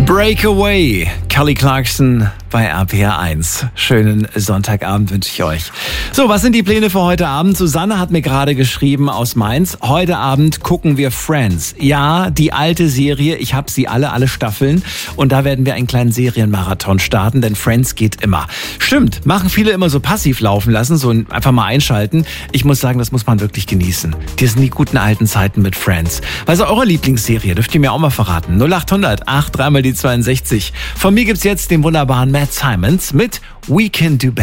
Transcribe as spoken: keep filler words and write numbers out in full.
Breakaway, Kelly Clarkson bei R P R eins. Schönen Sonntagabend wünsche ich euch. So, was sind die Pläne für heute Abend? Susanne hat mir gerade geschrieben aus Mainz. Heute Abend gucken wir Friends. Ja, die alte Serie. Ich habe sie alle, alle Staffeln. Und da werden wir einen kleinen Serienmarathon starten, denn Friends geht immer. Stimmt, machen viele immer so passiv laufen lassen, so einfach mal einschalten. Ich muss sagen, das muss man wirklich genießen. Das sind die guten alten Zeiten mit Friends. Was ist eure Lieblingsserie? Dürft ihr mir auch mal verraten. null acht hundert acht, dreimal die zweiundsechzig. Von mir gibt's jetzt den wunderbaren Matt Simons mit We Can Do Better.